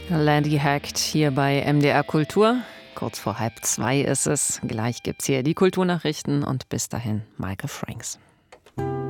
Landy Hackt hier bei MDR Kultur. Kurz vor 1:30 ist es. Gleich gibt's hier die Kulturnachrichten und bis dahin Michael Franks.